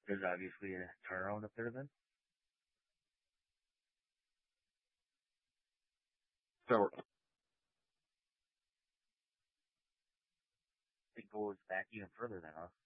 There's obviously a turnaround up there then. So It goes back even further then, huh?